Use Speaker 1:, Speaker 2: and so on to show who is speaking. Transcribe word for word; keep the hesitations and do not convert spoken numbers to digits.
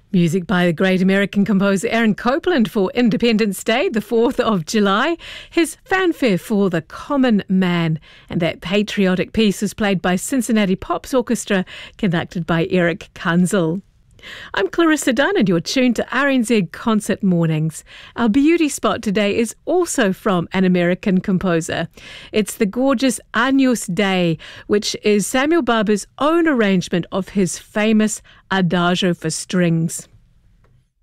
Speaker 1: Music by the great American composer Aaron Copland for Independence Day, the fourth of July. His fanfare for The Common Man. And that patriotic piece was played by Cincinnati Pops Orchestra, conducted by Eric Kunzel. I'm Clarissa Dunn and you're tuned to R N Z Concert Mornings. Our beauty spot today is also from an American composer. It's the gorgeous Agnus Dei, which is Samuel Barber's own arrangement of his famous Adagio for strings.